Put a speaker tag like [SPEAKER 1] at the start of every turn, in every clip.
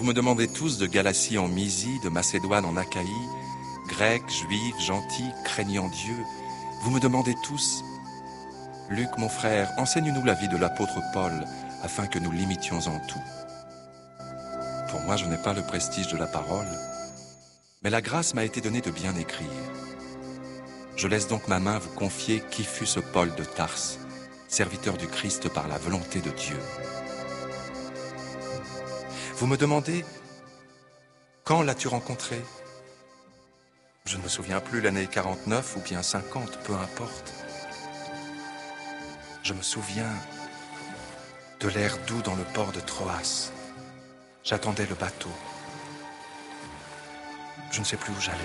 [SPEAKER 1] Vous me demandez tous de Galatie en Mysie, de Macédoine en Achaïe, Grecs, Juifs, gentils, craignant Dieu. Vous me demandez tous, Luc, mon frère, enseigne-nous la vie de l'apôtre Paul, afin que nous l'imitions en tout. Pour moi, je n'ai pas le prestige de la parole, mais la grâce m'a été donnée de bien écrire. Je laisse donc ma main vous confier qui fut ce Paul de Tarse, serviteur du Christ par la volonté de Dieu. Vous me demandez, quand l'as-tu rencontré ? Je ne me souviens plus, l'année 49 ou bien 50, peu importe. Je me souviens de l'air doux dans le port de Troas. J'attendais le bateau. Je ne sais plus où j'allais.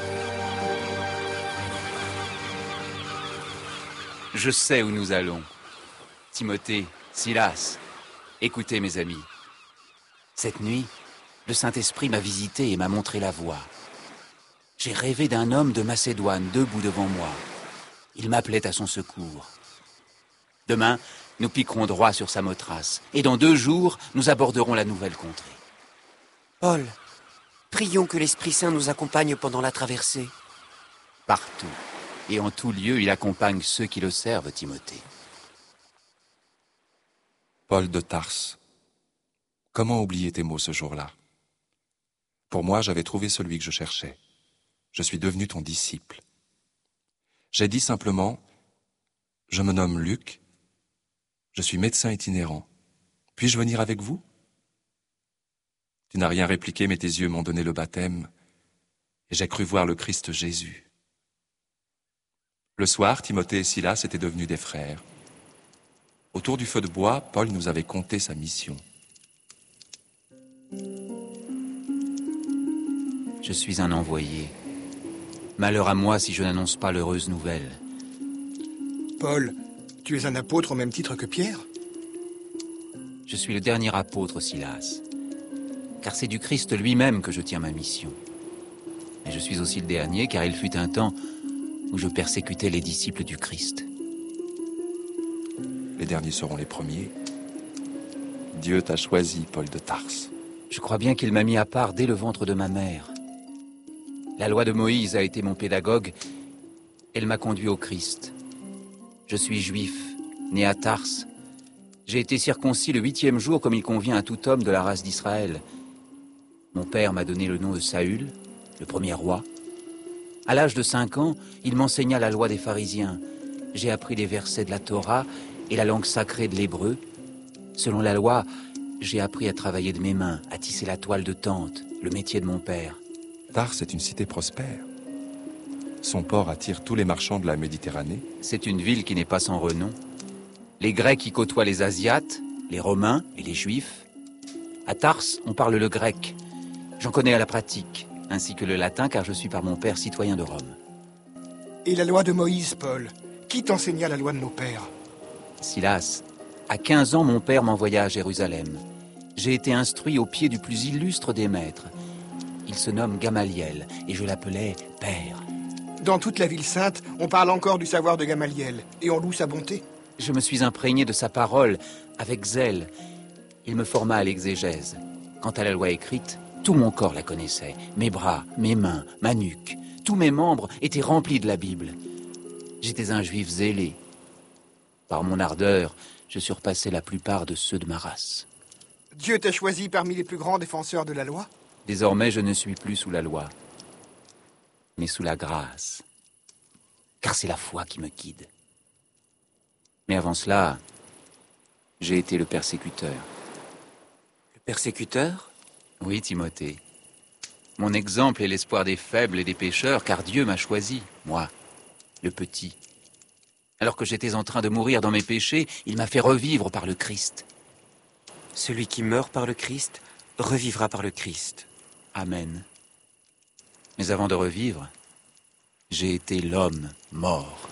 [SPEAKER 2] Je sais où nous allons. Timothée, Silas, écoutez mes amis. Cette nuit, le Saint-Esprit m'a visité et m'a montré la voie. J'ai rêvé d'un homme de Macédoine debout devant moi. Il m'appelait à son secours. Demain, nous piquerons droit sur Samothrace, et dans 2 jours, nous aborderons la nouvelle contrée.
[SPEAKER 3] Paul, prions que l'Esprit Saint nous accompagne pendant la traversée.
[SPEAKER 2] Partout et en tout lieu, il accompagne ceux qui le servent, Timothée.
[SPEAKER 1] Paul de Tarse, comment oublier tes mots ce jour-là ? Pour moi, j'avais trouvé celui que je cherchais. Je suis devenu ton disciple. J'ai dit simplement, je me nomme Luc, je suis médecin itinérant. Puis-je venir avec vous ? Tu n'as rien répliqué, mais tes yeux m'ont donné le baptême, et j'ai cru voir le Christ Jésus. Le soir, Timothée et Silas étaient devenus des frères. Autour du feu de bois, Paul nous avait conté sa mission.
[SPEAKER 2] Je suis un envoyé. Malheur à moi si je n'annonce pas l'heureuse nouvelle.
[SPEAKER 4] Paul, tu es un apôtre au même titre que Pierre ?
[SPEAKER 2] Je suis le dernier apôtre, Silas. Car c'est du Christ lui-même que je tiens ma mission. Mais je suis aussi le dernier, car il fut un temps où je persécutais les disciples du Christ.
[SPEAKER 1] Les derniers seront les premiers. Dieu t'a choisi, Paul de Tarse.
[SPEAKER 2] Je crois bien qu'il m'a mis à part dès le ventre de ma mère. La loi de Moïse a été mon pédagogue. Elle m'a conduit au Christ. Je suis juif, né à Tarse. J'ai été circoncis le 8e jour comme il convient à tout homme de la race d'Israël. Mon père m'a donné le nom de Saül, le premier roi. À l'âge de 5 ans, il m'enseigna la loi des pharisiens. J'ai appris les versets de la Torah et la langue sacrée de l'hébreu. Selon la loi, j'ai appris à travailler de mes mains, à tisser la toile de tente, le métier de mon père.
[SPEAKER 1] Tarse est une cité prospère. Son port attire tous les marchands de la Méditerranée.
[SPEAKER 2] C'est une ville qui n'est pas sans renom. Les Grecs y côtoient les Asiates, les Romains et les Juifs. À Tarse, on parle le grec. J'en connais à la pratique, ainsi que le latin, car je suis par mon père citoyen de Rome.
[SPEAKER 4] Et la loi de Moïse, Paul ? Qui t'enseigna la loi de nos pères ?
[SPEAKER 2] Silas, à 15 ans, mon père m'envoya à Jérusalem. J'ai été instruit au pied du plus illustre des maîtres. Il se nomme Gamaliel, et je l'appelais Père.
[SPEAKER 4] Dans toute la ville sainte, on parle encore du savoir de Gamaliel, et on loue sa bonté.
[SPEAKER 2] Je me suis imprégné de sa parole, avec zèle. Il me forma à l'exégèse. Quant à la loi écrite, tout mon corps la connaissait. Mes bras, mes mains, ma nuque, tous mes membres étaient remplis de la Bible. J'étais un juif zélé. Par mon ardeur, je surpassais la plupart de ceux de ma race.
[SPEAKER 4] Dieu t'a choisi parmi les plus grands défenseurs de la loi ?
[SPEAKER 2] Désormais, je ne suis plus sous la loi, mais sous la grâce. Car c'est la foi qui me guide. Mais avant cela, j'ai été le persécuteur.
[SPEAKER 3] Le persécuteur ?
[SPEAKER 2] Oui, Timothée. Mon exemple est l'espoir des faibles et des pécheurs, car Dieu m'a choisi, moi, le petit. Alors que j'étais en train de mourir dans mes péchés, il m'a fait revivre par le Christ.
[SPEAKER 3] Celui qui meurt par le Christ revivra par le Christ.
[SPEAKER 2] Amen. Mais avant de revivre, j'ai été l'homme mort.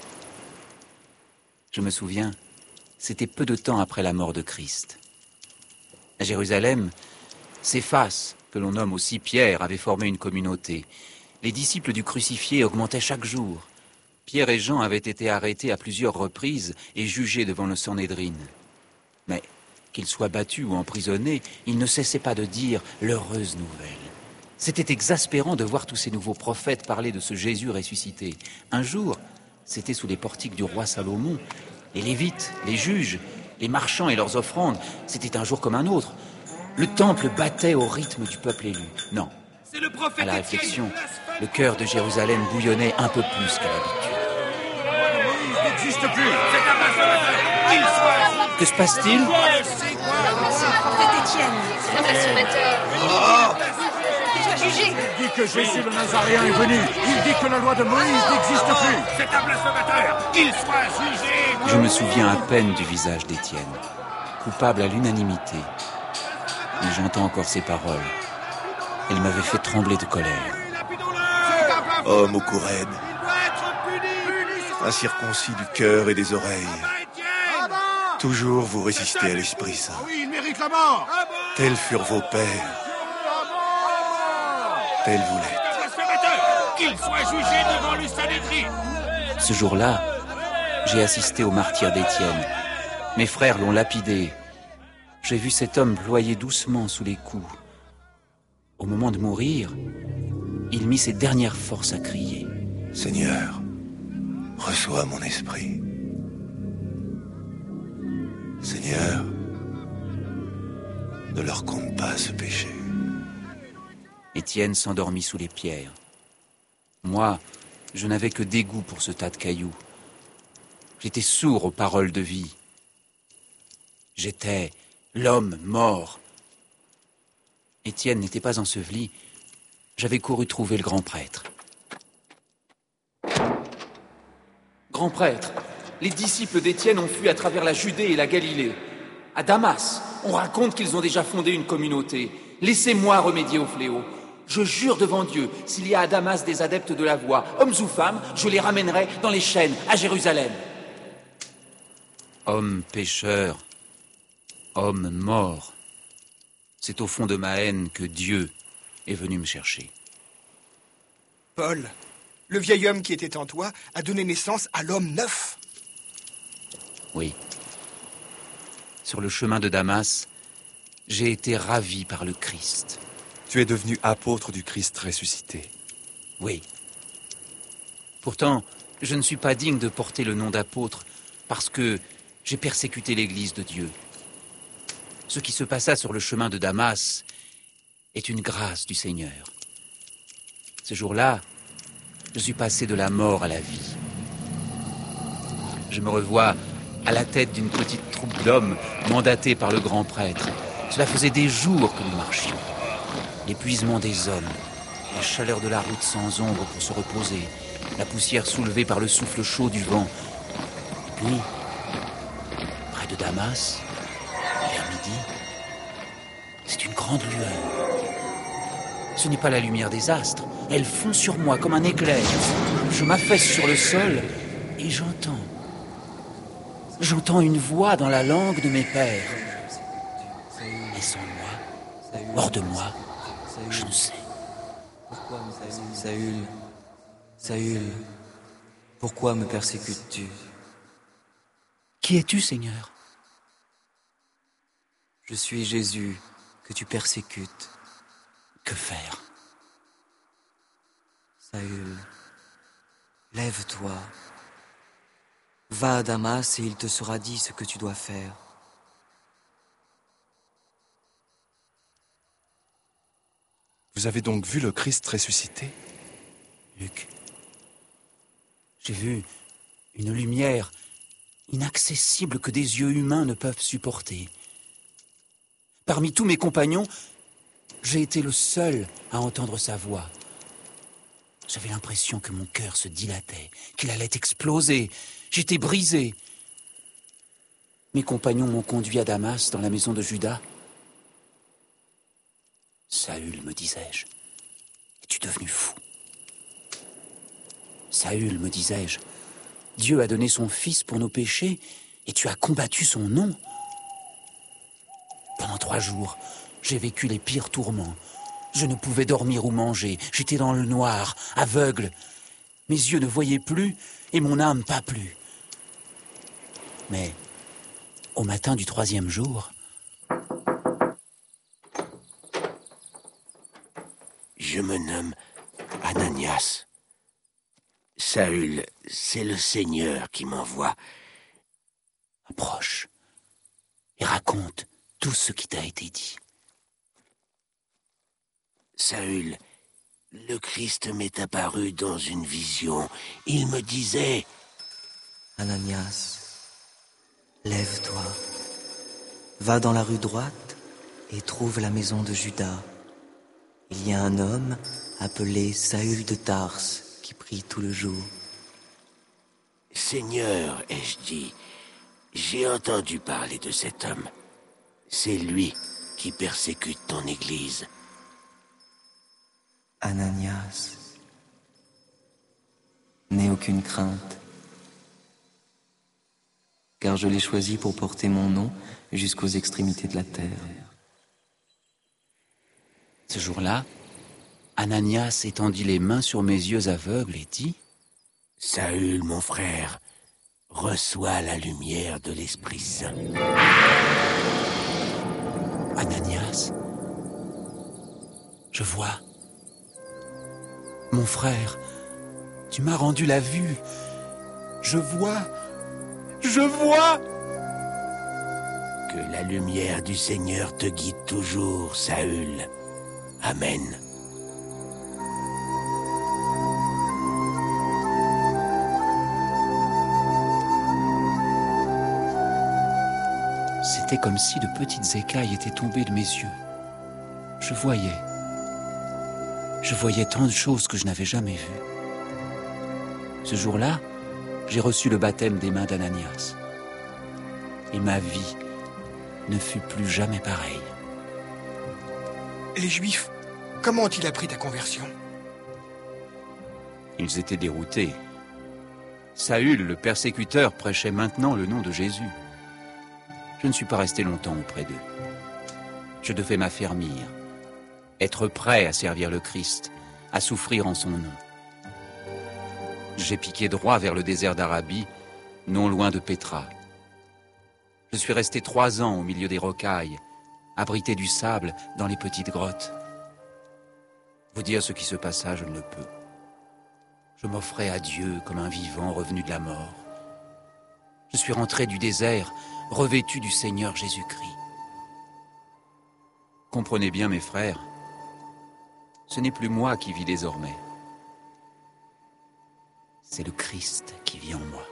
[SPEAKER 2] Je me souviens, c'était peu de temps après la mort de Christ. À Jérusalem, Céphas, que l'on nomme aussi Pierre, avait formé une communauté. Les disciples du crucifié augmentaient chaque jour. Pierre et Jean avaient été arrêtés à plusieurs reprises et jugés devant le Sanhédrin. Mais Qu'il soit battu ou emprisonné, il ne cessait pas de dire l'heureuse nouvelle. C'était exaspérant de voir tous ces nouveaux prophètes parler de ce Jésus ressuscité. Un jour, c'était sous les portiques du roi Salomon. Les Lévites, les juges, les marchands et leurs offrandes, c'était un jour comme un autre. Le temple battait au rythme du peuple élu. Non. À la réflexion, le cœur de Jérusalem bouillonnait un peu plus qu'à l'habitude.
[SPEAKER 5] Il n'existe plus. C'est un blasphémateur. Qu'il soit.
[SPEAKER 2] Que se passe-t-il?
[SPEAKER 6] C'est Étienne. C'est un blasphémateur. Il doit juger.
[SPEAKER 5] Il dit que Jésus le Nazaréen est venu. Il dit que la loi de Moïse n'existe plus. C'est un blasphémateur. Qu'il soit jugé.
[SPEAKER 2] Je me souviens à peine du visage d'Étienne, coupable à l'unanimité. Mais j'entends encore ses paroles. Elle m'avait fait trembler de colère.
[SPEAKER 7] Homme au cou raide, incirconcis du cœur et des oreilles, toujours vous résistez à l'Esprit Saint.
[SPEAKER 5] Oui, il mérite la mort.
[SPEAKER 7] Tels furent vos pères, tels vous l'êtes.
[SPEAKER 5] Qu'il soit jugé devant le Sanhédrin.
[SPEAKER 2] Ce jour-là, j'ai assisté au martyre d'Étienne. Mes frères l'ont lapidé. J'ai vu cet homme ployer doucement sous les coups. Au moment de mourir, il mit ses dernières forces à crier.
[SPEAKER 7] Seigneur, reçois mon esprit. Seigneur, ne leur compte pas ce péché.
[SPEAKER 2] Étienne s'endormit sous les pierres. Moi, je n'avais que dégoût pour ce tas de cailloux. J'étais sourd aux paroles de vie. J'étais l'homme mort. Étienne n'était pas enseveli. J'avais couru trouver le grand prêtre. Grand prêtre, les disciples d'Étienne ont fui à travers la Judée et la Galilée. À Damas, on raconte qu'ils ont déjà fondé une communauté. Laissez-moi remédier au fléau. Je jure devant Dieu, s'il y a à Damas des adeptes de la voie, hommes ou femmes, je les ramènerai dans les chaînes à Jérusalem. Homme pécheur, homme mort. C'est au fond de ma haine que Dieu est venu me chercher.
[SPEAKER 4] Paul, le vieil homme qui était en toi a donné naissance à l'homme neuf.
[SPEAKER 2] Oui. Sur le chemin de Damas, j'ai été ravi par le Christ.
[SPEAKER 1] Tu es devenu apôtre du Christ ressuscité.
[SPEAKER 2] Oui. Pourtant, je ne suis pas digne de porter le nom d'apôtre parce que j'ai persécuté l'Église de Dieu. Ce qui se passa sur le chemin de Damas est une grâce du Seigneur. Ce jour-là, je suis passé de la mort à la vie. Je me revois à la tête d'une petite troupe d'hommes mandatés par le grand prêtre. Cela faisait des jours que nous marchions. L'épuisement des hommes, la chaleur de la route sans ombre pour se reposer, la poussière soulevée par le souffle chaud du vent. Et puis, près de Damas, vers midi, c'est une grande lueur. Ce n'est pas la lumière des astres. Elle fond sur moi comme un éclair. Je m'affaisse sur le sol et j'entends. J'entends une voix dans la langue de mes pères. Est-ce en moi? Hors de moi? Je ne sais.
[SPEAKER 8] Pourquoi Saül, Saül, pourquoi me persécutes-tu?
[SPEAKER 2] Qui es-tu, Seigneur?
[SPEAKER 8] Je suis Jésus que tu persécutes.
[SPEAKER 2] Que faire?
[SPEAKER 8] Saül, lève-toi. Va à Damas et il te sera dit ce que tu dois faire.
[SPEAKER 1] Vous avez donc vu le Christ ressuscité?
[SPEAKER 2] Luc, j'ai vu une lumière inaccessible que des yeux humains ne peuvent supporter. Parmi tous mes compagnons, j'ai été le seul à entendre sa voix. J'avais l'impression que mon cœur se dilatait, qu'il allait exploser. J'étais brisé. Mes compagnons m'ont conduit à Damas, dans la maison de Judas. Saül, me disais-je, es-tu devenu fou? Saül, me disais-je, Dieu a donné son Fils pour nos péchés et tu as combattu son nom. Pendant 3 jours, j'ai vécu les pires tourments. Je ne pouvais dormir ou manger. J'étais dans le noir, aveugle. Mes yeux ne voyaient plus et mon âme pas plus. Mais au matin du 3e jour,
[SPEAKER 9] Je me nomme Ananias. Saül, c'est le Seigneur qui m'envoie. Approche et raconte tout ce qui t'a été dit. Saül, le Christ m'est apparu dans une vision. Il me disait...
[SPEAKER 8] Ananias, lève-toi. Va dans la rue droite et trouve la maison de Judas. Il y a un homme appelé Saül de Tarse qui prie tout le jour.
[SPEAKER 9] Seigneur, ai-je dit, j'ai entendu parler de cet homme. C'est lui qui persécute ton Église.
[SPEAKER 8] Ananias, n'aie aucune crainte, car je l'ai choisi pour porter mon nom jusqu'aux extrémités de la terre.
[SPEAKER 2] Ce jour-là, Ananias étendit les mains sur mes yeux aveugles et dit:
[SPEAKER 9] Saül, mon frère, reçois la lumière de l'Esprit Saint.
[SPEAKER 2] Ananias, je vois. Mon frère, tu m'as rendu la vue. Je vois.
[SPEAKER 9] Que la lumière du Seigneur te guide toujours, Saül. Amen.
[SPEAKER 2] C'était comme si de petites écailles étaient tombées de mes yeux. Je voyais tant de choses que je n'avais jamais vues. Ce jour-là, j'ai reçu le baptême des mains d'Ananias. Et ma vie ne fut plus jamais pareille.
[SPEAKER 4] Les Juifs, comment ont-ils appris ta conversion?
[SPEAKER 2] Ils étaient déroutés. Saül, le persécuteur, prêchait maintenant le nom de Jésus. Je ne suis pas resté longtemps auprès d'eux. Je devais m'affermir, être prêt à servir le Christ, à souffrir en son nom. J'ai piqué droit vers le désert d'Arabie, non loin de Pétra. Je suis resté 3 ans au milieu des rocailles, abrité du sable dans les petites grottes. Vous dire ce qui se passa, je ne le peux. Je m'offrais à Dieu comme un vivant revenu de la mort. Je suis rentré du désert, revêtu du Seigneur Jésus-Christ. Comprenez bien, mes frères, ce n'est plus moi qui vis désormais. C'est le Christ qui vit en moi.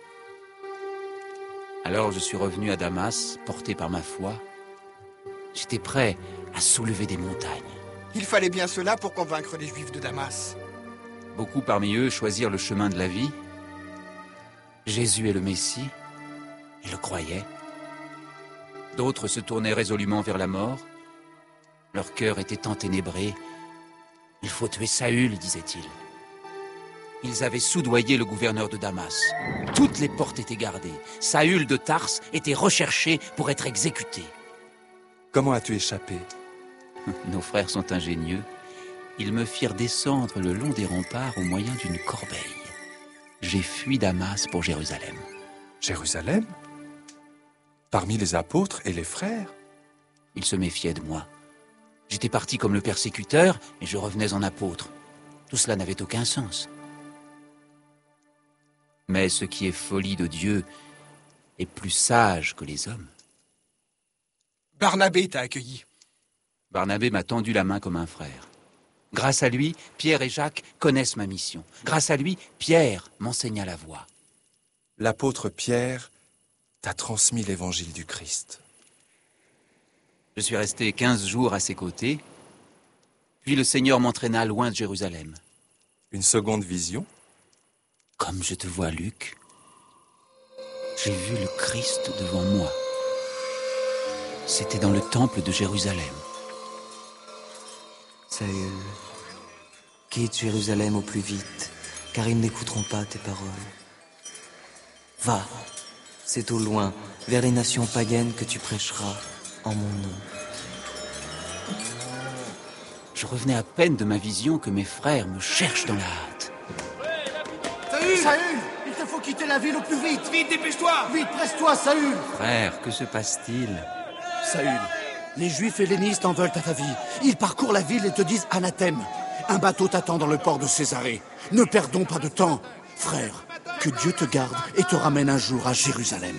[SPEAKER 2] Alors je suis revenu à Damas, porté par ma foi. J'étais prêt à soulever des montagnes.
[SPEAKER 4] Il fallait bien cela pour convaincre les Juifs de Damas.
[SPEAKER 2] Beaucoup parmi eux choisirent le chemin de la vie. Jésus est le Messie, ils le croyaient. D'autres se tournaient résolument vers la mort. Leur cœur était enténébré. Il faut tuer Saül, disaient-ils. Ils avaient soudoyé le gouverneur de Damas. Toutes les portes étaient gardées. Saül de Tarse était recherché pour être exécuté.
[SPEAKER 1] Comment as-tu échappé?
[SPEAKER 2] Nos frères sont ingénieux. Ils me firent descendre le long des remparts au moyen d'une corbeille. J'ai fui Damas pour Jérusalem.
[SPEAKER 1] Jérusalem? Parmi les apôtres et les frères?
[SPEAKER 2] Ils se méfiaient de moi. J'étais parti comme le persécuteur et je revenais en apôtre. Tout cela n'avait aucun sens. Mais ce qui est folie de Dieu est plus sage que les hommes.
[SPEAKER 4] Barnabé t'a accueilli.
[SPEAKER 2] Barnabé m'a tendu la main comme un frère. Grâce à lui, Pierre et Jacques connaissent ma mission. Grâce à lui, Pierre m'enseigna la voie.
[SPEAKER 1] L'apôtre Pierre t'a transmis l'évangile du Christ.
[SPEAKER 2] Je suis resté 15 jours à ses côtés, puis le Seigneur m'entraîna loin de Jérusalem.
[SPEAKER 1] Une seconde vision?
[SPEAKER 2] Comme je te vois, Luc, j'ai vu le Christ devant moi. C'était dans le temple de Jérusalem.
[SPEAKER 8] Saül, quitte Jérusalem au plus vite, car ils n'écouteront pas tes paroles. Va, c'est au loin, vers les nations païennes que tu prêcheras en mon nom.
[SPEAKER 2] Je revenais à peine de ma vision que mes frères me cherchent dans la hâte.
[SPEAKER 5] Saül, il te faut quitter la ville au plus vite.
[SPEAKER 4] Vite, dépêche-toi!
[SPEAKER 5] Vite, presse-toi, Saül.
[SPEAKER 2] Frère, que se passe-t-il?
[SPEAKER 5] Saül, les Juifs hellénistes en veulent à ta vie. Ils parcourent la ville et te disent anathème. Un bateau t'attend dans le port de Césarée. Ne perdons pas de temps. Frère, que Dieu te garde et te ramène un jour à Jérusalem.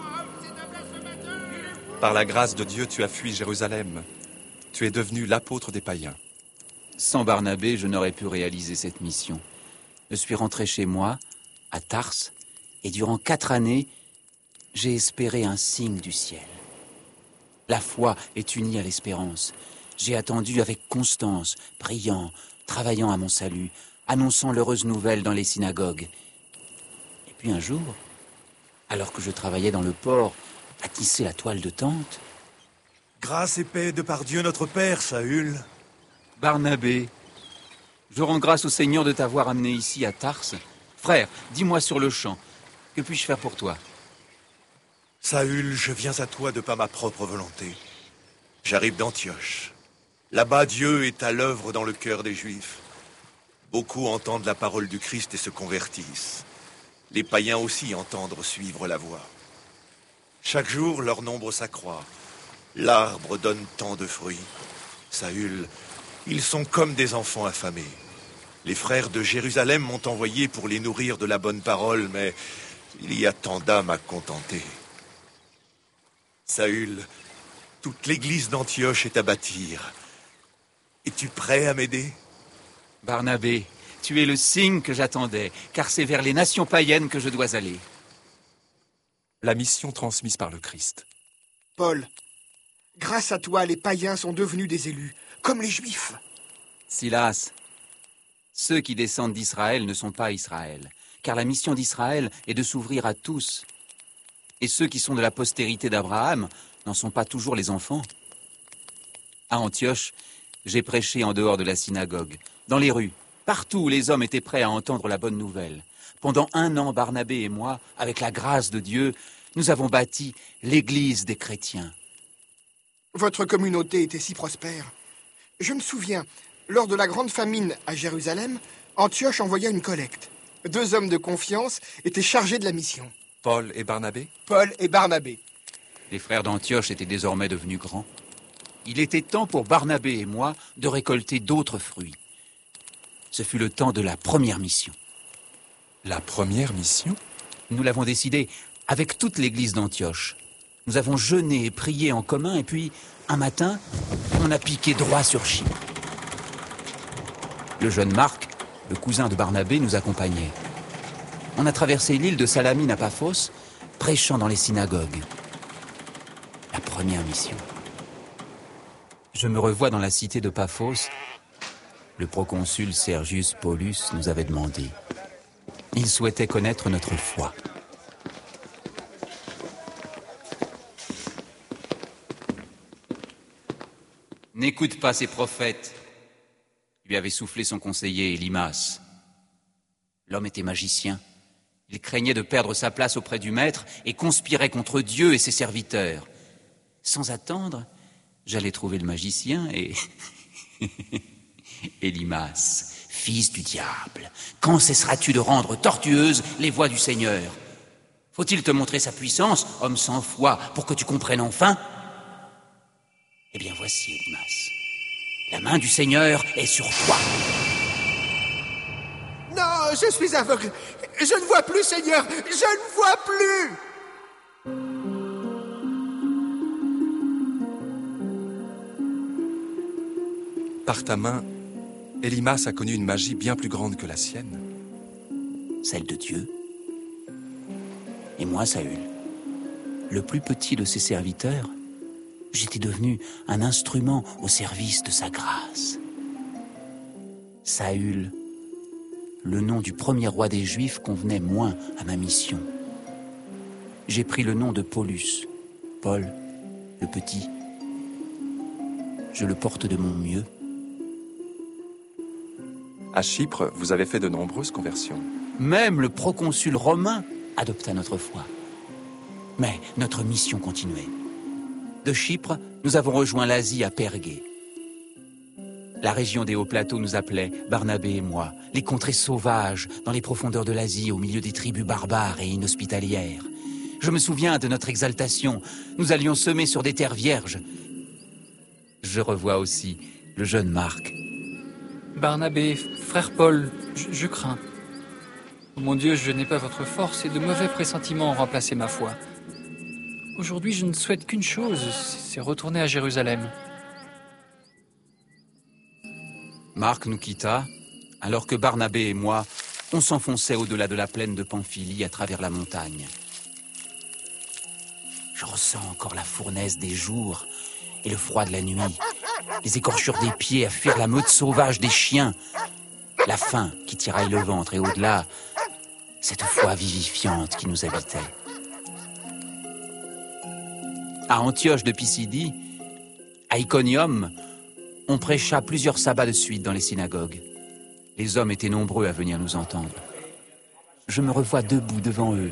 [SPEAKER 1] Par la grâce de Dieu, tu as fui Jérusalem. Tu es devenu l'apôtre des païens.
[SPEAKER 2] Sans Barnabé, je n'aurais pu réaliser cette mission. Je suis rentré chez moi, à Tarse, et durant 4 années, j'ai espéré un signe du ciel. La foi est unie à l'espérance. J'ai attendu avec constance, priant, travaillant à mon salut, annonçant l'heureuse nouvelle dans les synagogues. Et puis un jour, alors que je travaillais dans le port, à tisser la toile de tente...
[SPEAKER 7] Grâce et paix de par Dieu notre Père, Saül.
[SPEAKER 2] Barnabé, je rends grâce au Seigneur de t'avoir amené ici à Tarse. Frère, dis-moi sur le champ, que puis-je faire pour toi?
[SPEAKER 7] Saül, je viens à toi de par ma propre volonté. J'arrive d'Antioche. Là-bas, Dieu est à l'œuvre dans le cœur des Juifs. Beaucoup entendent la parole du Christ et se convertissent. Les païens aussi entendent suivre la voie. Chaque jour, leur nombre s'accroît. L'arbre donne tant de fruits. Saül, ils sont comme des enfants affamés. Les frères de Jérusalem m'ont envoyé pour les nourrir de la bonne parole, mais il y a tant d'âmes à contenter. Saül, toute l'église d'Antioche est à bâtir. Es-tu prêt à m'aider?
[SPEAKER 2] Barnabé, tu es le signe que j'attendais, car c'est vers les nations païennes que je dois aller.
[SPEAKER 1] La mission transmise par le Christ.
[SPEAKER 4] Paul, grâce à toi, les païens sont devenus des élus, comme les Juifs.
[SPEAKER 2] Silas, ceux qui descendent d'Israël ne sont pas Israël, car la mission d'Israël est de s'ouvrir à tous. Et ceux qui sont de la postérité d'Abraham n'en sont pas toujours les enfants. À Antioche, j'ai prêché en dehors de la synagogue, dans les rues, partout où les hommes étaient prêts à entendre la bonne nouvelle. Pendant 1 an, Barnabé et moi, avec la grâce de Dieu, nous avons bâti l'Église des chrétiens.
[SPEAKER 4] Votre communauté était si prospère. Je me souviens, lors de la grande famine à Jérusalem, Antioche envoya une collecte. 2 hommes de confiance étaient chargés de la mission.
[SPEAKER 1] Paul et Barnabé?
[SPEAKER 4] Paul et Barnabé.
[SPEAKER 2] Les frères d'Antioche étaient désormais devenus grands. Il était temps pour Barnabé et moi de récolter d'autres fruits. Ce fut le temps de la première mission.
[SPEAKER 1] La première mission?
[SPEAKER 2] Nous l'avons décidé avec toute l'église d'Antioche. Nous avons jeûné et prié en commun, et puis, un matin, on a piqué droit sur Chypre. Le jeune Marc, le cousin de Barnabé, nous accompagnait. On a traversé l'île de Salamine à Paphos, prêchant dans les synagogues. La première mission. Je me revois dans la cité de Paphos. Le proconsul Sergius Paulus nous avait demandé. Il souhaitait connaître notre foi. N'écoute pas ces prophètes, lui avait soufflé son conseiller Élymas. L'homme était magicien. Il craignait de perdre sa place auprès du maître et conspirait contre Dieu et ses serviteurs. Sans attendre, j'allais trouver le magicien et... Élymas, fils du diable, quand cesseras-tu de rendre tortueuses les voies du Seigneur? Faut-il te montrer sa puissance, homme sans foi, pour que tu comprennes enfin? Eh bien voici, Élymas. La main du Seigneur est sur toi.
[SPEAKER 4] Non, je suis aveugle. Je ne vois plus, Seigneur. Je ne vois plus.
[SPEAKER 1] Par ta main, Élymas a connu une magie bien plus grande que la sienne.
[SPEAKER 2] Celle de Dieu. Et moi, Saül, le plus petit de ses serviteurs, j'étais devenu un instrument au service de sa grâce. Saül, le nom du premier roi des Juifs convenait moins à ma mission. J'ai pris le nom de Paulus, Paul, le petit. Je le porte de mon mieux.
[SPEAKER 1] À Chypre, vous avez fait de nombreuses conversions.
[SPEAKER 2] Même le proconsul romain adopta notre foi. Mais notre mission continuait. De Chypre, nous avons rejoint l'Asie à Pergé. La région des hauts plateaux nous appelait, Barnabé et moi, les contrées sauvages, dans les profondeurs de l'Asie, au milieu des tribus barbares et inhospitalières. Je me souviens de notre exaltation. Nous allions semer sur des terres vierges. Je revois aussi le jeune Marc,
[SPEAKER 10] Barnabé, frère Paul, je crains. Oh mon Dieu, je n'ai pas votre force et de mauvais pressentiments ont remplacé ma foi. Aujourd'hui, je ne souhaite qu'une chose, c'est retourner à Jérusalem.
[SPEAKER 2] Marc nous quitta, alors que Barnabé et moi, on s'enfonçait au-delà de la plaine de Pamphylie à travers la montagne. Je ressens encore la fournaise des jours et le froid de la nuit, les écorchures des pieds à fuir la meute sauvage des chiens, la faim qui tiraille le ventre et au-delà, cette foi vivifiante qui nous habitait. À Antioche de Pisidie, à Iconium, on prêcha plusieurs sabbats de suite dans les synagogues. Les hommes étaient nombreux à venir nous entendre. Je me revois debout devant eux.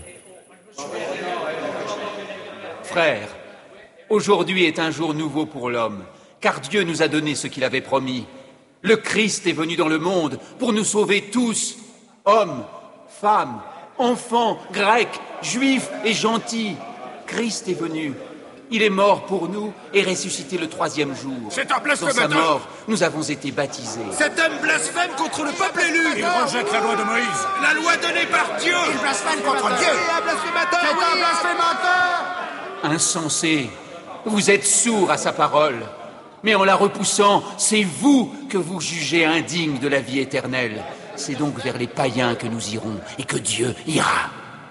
[SPEAKER 2] Frères, aujourd'hui est un jour nouveau pour l'homme, car Dieu nous a donné ce qu'il avait promis. Le Christ est venu dans le monde pour nous sauver tous, hommes, femmes, enfants, grecs, juifs et gentils. Christ est venu. Il est mort pour nous et ressuscité le 3e jour.
[SPEAKER 11] C'est un blasphémateur.
[SPEAKER 2] Dans sa mort, nous avons été baptisés.
[SPEAKER 11] Cet homme blasphème contre le peuple élu.
[SPEAKER 5] Il rejette la loi de Moïse.
[SPEAKER 11] La loi donnée par Dieu.
[SPEAKER 4] Il blasphème contre Dieu.
[SPEAKER 11] C'est un blasphémateur.
[SPEAKER 4] C'est un blasphémateur.
[SPEAKER 2] Insensé, vous êtes sourds à sa parole. Mais en la repoussant, c'est vous que vous jugez indigne de la vie éternelle. C'est donc vers les païens que nous irons et que Dieu ira.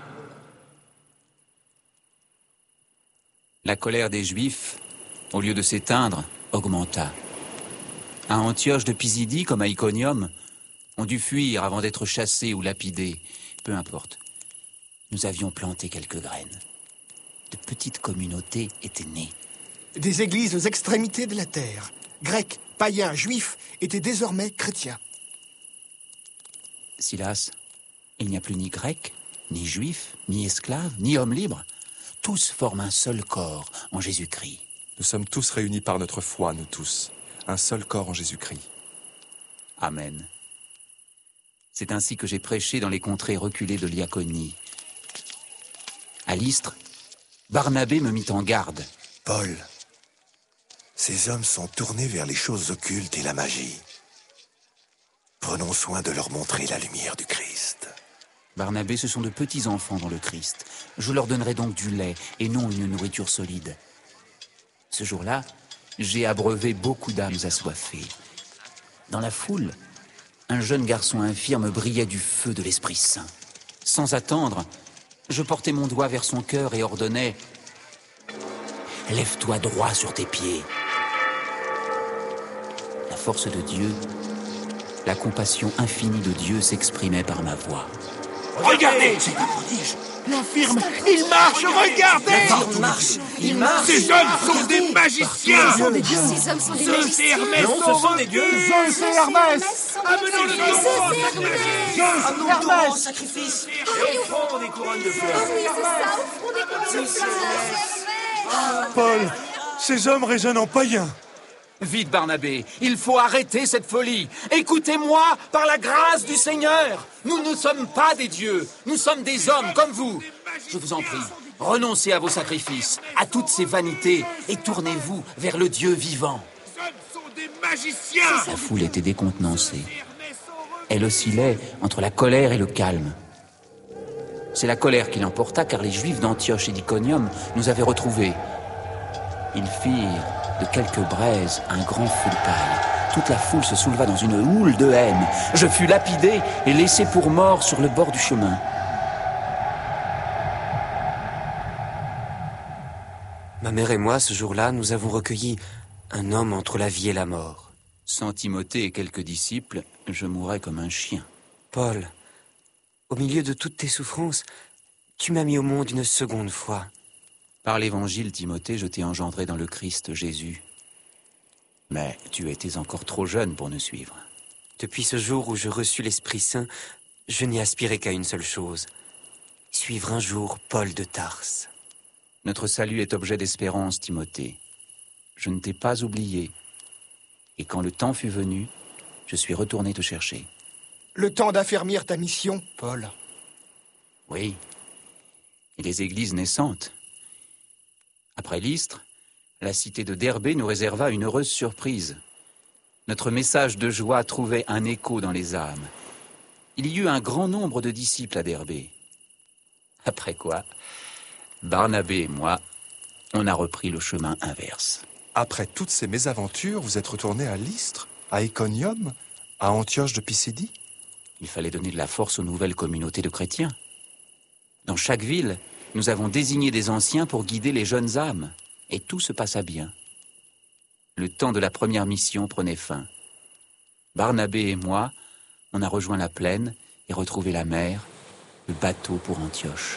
[SPEAKER 2] La colère des Juifs, au lieu de s'éteindre, augmenta. À Antioche de Pisidie, comme à Iconium, on dut fuir avant d'être chassés ou lapidés. Peu importe. Nous avions planté quelques graines. De petites communautés étaient nées.
[SPEAKER 4] Des églises aux extrémités de la terre, grecs, païens, juifs, étaient désormais chrétiens.
[SPEAKER 2] Silas, il n'y a plus ni grecs, ni juifs, ni esclaves, ni hommes libres. Tous forment un seul corps en Jésus-Christ.
[SPEAKER 1] Nous sommes tous réunis par notre foi, nous tous. Un seul corps en Jésus-Christ.
[SPEAKER 2] Amen. C'est ainsi que j'ai prêché dans les contrées reculées de Lyaconie. À Lystre, Barnabé me mit en garde.
[SPEAKER 7] Paul, ces hommes sont tournés vers les choses occultes et la magie. Prenons soin de leur montrer la lumière du Christ.
[SPEAKER 2] Barnabé, ce sont de petits enfants dans le Christ. Je leur donnerai donc du lait et non une nourriture solide. Ce jour-là, j'ai abreuvé beaucoup d'âmes assoiffées. Dans la foule, un jeune garçon infirme brillait du feu de l'Esprit Saint. Sans attendre, je portais mon doigt vers son cœur et ordonnais « Lève-toi droit sur tes pieds ». La force de Dieu, la compassion infinie de Dieu s'exprimait par ma voix.
[SPEAKER 11] Regardez.
[SPEAKER 5] C'est un prodige.
[SPEAKER 11] L'infirme, il marche, regardez.
[SPEAKER 8] L'infirme marche. Il marche.
[SPEAKER 11] Ces hommes sont des magiciens.
[SPEAKER 6] Ces hommes sont des
[SPEAKER 11] Zeus et
[SPEAKER 6] magiciens.
[SPEAKER 11] Hermès sont des dieux.
[SPEAKER 4] Zeus et Hermès.
[SPEAKER 11] Amenons le taureau.
[SPEAKER 8] Amenons-nous en sacrifice.
[SPEAKER 6] Oui, c'est ça, offrons des couronnes de fleurs.
[SPEAKER 7] Paul, ces hommes résonnent en païen.
[SPEAKER 2] Vite, Barnabé, il faut arrêter cette folie. Écoutez-moi, par la grâce du Seigneur. Nous ne sommes pas des dieux, nous sommes des hommes comme vous. Je vous en prie, renoncez à vos sacrifices, à toutes ces vanités, et tournez-vous vers le Dieu vivant.
[SPEAKER 11] Ces hommes sont des magiciens.
[SPEAKER 2] La foule était décontenancée. Elle oscillait entre la colère et le calme. C'est la colère qui l'emporta, car les Juifs d'Antioche et d'Iconium nous avaient retrouvés. Ils firent de quelques braises un grand feu de paille. Toute la foule se souleva dans une houle de haine. Je fus lapidé et laissé pour mort sur le bord du chemin.
[SPEAKER 3] Ma mère et moi, ce jour-là, nous avons recueilli un homme entre la vie et la mort.
[SPEAKER 2] Sans Timothée et quelques disciples, je mourrais comme un chien.
[SPEAKER 3] Paul, au milieu de toutes tes souffrances, tu m'as mis au monde une seconde fois.
[SPEAKER 2] Par l'évangile, Timothée, je t'ai engendré dans le Christ Jésus. Mais tu étais encore trop jeune pour nous suivre.
[SPEAKER 3] Depuis ce jour où je reçus l'Esprit Saint, je n'ai aspiré qu'à une seule chose. Suivre un jour Paul de Tarse.
[SPEAKER 2] Notre salut est objet d'espérance, Timothée. Je ne t'ai pas oublié. Et quand le temps fut venu, je suis retourné te chercher.
[SPEAKER 4] Le temps d'affermir ta mission, Paul.
[SPEAKER 2] Oui. Et les églises naissantes. Après Lystre, la cité de Derbé nous réserva une heureuse surprise. Notre message de joie trouvait un écho dans les âmes. Il y eut un grand nombre de disciples à Derbé. Après quoi, Barnabé et moi, on a repris le chemin inverse.
[SPEAKER 1] Après toutes ces mésaventures, vous êtes retourné à Lystre, à Iconium, à Antioche de Pisidie?
[SPEAKER 2] Il fallait donner de la force aux nouvelles communautés de chrétiens. Dans chaque ville, nous avons désigné des anciens pour guider les jeunes âmes, et tout se passa bien. Le temps de la première mission prenait fin. Barnabé et moi, on a rejoint la plaine et retrouvé la mer, le bateau pour Antioche.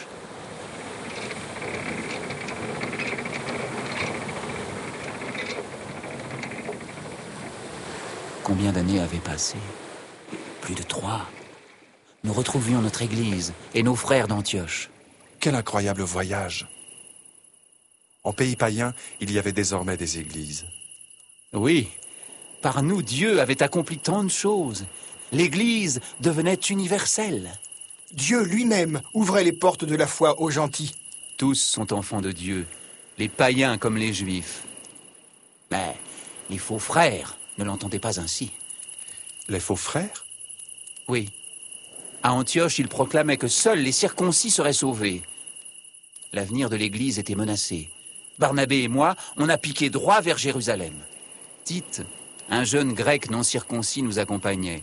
[SPEAKER 2] Combien d'années avaient passé? Plus de 3. Nous retrouvions notre église et nos frères d'Antioche.
[SPEAKER 1] Quel incroyable voyage! En pays païen, il y avait désormais des églises.
[SPEAKER 2] Oui, par nous, Dieu avait accompli tant de choses. L'Église devenait universelle.
[SPEAKER 4] Dieu lui-même ouvrait les portes de la foi aux gentils.
[SPEAKER 2] Tous sont enfants de Dieu, les païens comme les juifs. Mais les faux frères ne l'entendaient pas ainsi.
[SPEAKER 1] Les faux frères?
[SPEAKER 2] Oui. À Antioche, ils proclamaient que seuls les circoncis seraient sauvés. L'avenir de l'Église était menacé. Barnabé et moi, on a piqué droit vers Jérusalem. Tite, un jeune grec non circoncis, nous accompagnait.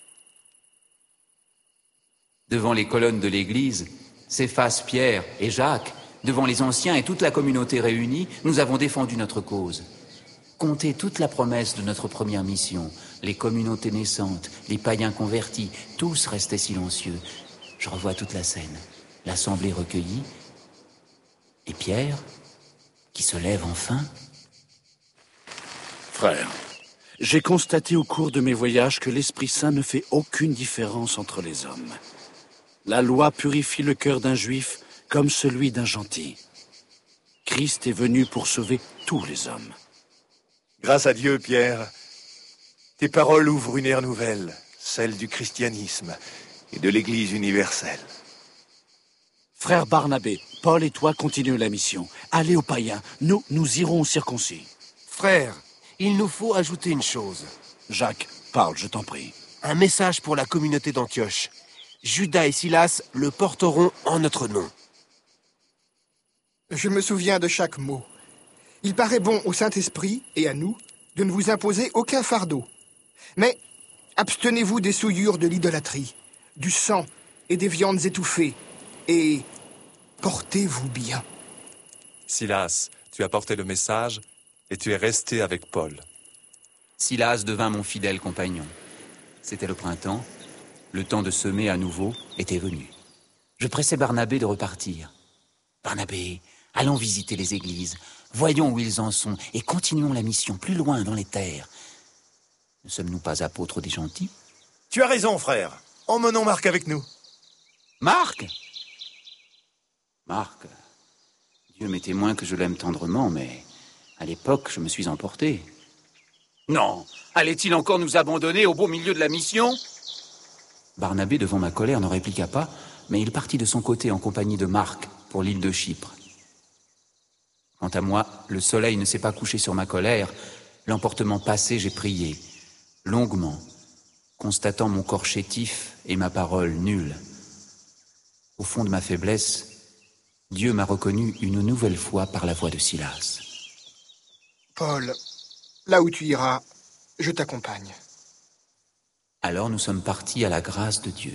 [SPEAKER 2] Devant les colonnes de l'église, Céphas, Pierre et Jacques, devant les anciens et toute la communauté réunie, nous avons défendu notre cause. Comptez toute la promesse de notre première mission, les communautés naissantes, les païens convertis, tous restaient silencieux. Je revois toute la scène, l'assemblée recueillie, et Pierre, qui se lève enfin.
[SPEAKER 5] Frère, j'ai constaté au cours de mes voyages que l'Esprit Saint ne fait aucune différence entre les hommes. La loi purifie le cœur d'un juif comme celui d'un gentil. Christ est venu pour sauver tous les hommes.
[SPEAKER 7] Grâce à Dieu, Pierre, tes paroles ouvrent une ère nouvelle, celle du christianisme et de l'Église universelle.
[SPEAKER 5] Frère Barnabé, Paul et toi continuez la mission. Allez aux païens, nous irons aux circoncis.
[SPEAKER 11] Frère, il nous faut ajouter une chose.
[SPEAKER 5] Jacques, parle, je t'en prie.
[SPEAKER 11] Un message pour la communauté d'Antioche. Judas et Silas le porteront en notre nom.
[SPEAKER 4] Je me souviens de chaque mot. Il paraît bon au Saint-Esprit et à nous de ne vous imposer aucun fardeau. Mais abstenez-vous des souillures de l'idolâtrie, du sang et des viandes étouffées, et portez-vous bien.
[SPEAKER 1] Silas, tu as porté le message et tu es resté avec Paul.
[SPEAKER 2] Silas devint mon fidèle compagnon. C'était le printemps, le temps de semer à nouveau était venu. Je pressais Barnabé de repartir. Barnabé, allons visiter les églises, voyons où ils en sont et continuons la mission plus loin dans les terres. Ne sommes-nous pas apôtres des gentils?
[SPEAKER 7] Tu as raison, frère. Emmenons Marc avec nous.
[SPEAKER 2] Marc? Marc, Dieu m'est témoin que je l'aime tendrement, mais à l'époque, je me suis emporté. Non, allait-il encore nous abandonner au beau milieu de la mission? Barnabé, devant ma colère, ne répliqua pas, mais il partit de son côté en compagnie de Marc pour l'île de Chypre. Quant à moi, le soleil ne s'est pas couché sur ma colère. L'emportement passé, j'ai prié, longuement, constatant mon corps chétif et ma parole nulle. Au fond de ma faiblesse, Dieu m'a reconnu une nouvelle fois par la voix de Silas.
[SPEAKER 4] Paul, là où tu iras, je t'accompagne.
[SPEAKER 2] Alors nous sommes partis à la grâce de Dieu.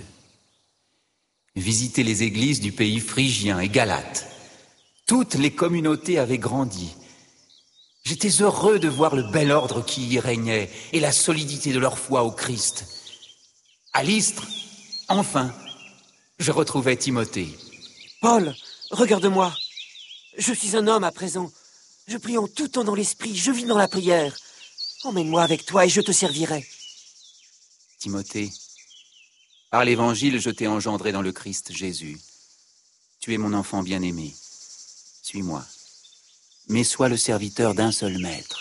[SPEAKER 2] Visiter les églises du pays phrygien et galate. Toutes les communautés avaient grandi. J'étais heureux de voir le bel ordre qui y régnait et la solidité de leur foi au Christ. À Lystre, enfin, je retrouvais Timothée.
[SPEAKER 3] Paul, regarde-moi. Je suis un homme à présent. Je prie en tout temps dans l'esprit, je vis dans la prière. Emmène-moi avec toi et je te servirai.
[SPEAKER 2] Timothée, par l'Évangile, je t'ai engendré dans le Christ Jésus. Tu es mon enfant bien-aimé. Suis-moi. Mais sois le serviteur d'un seul maître,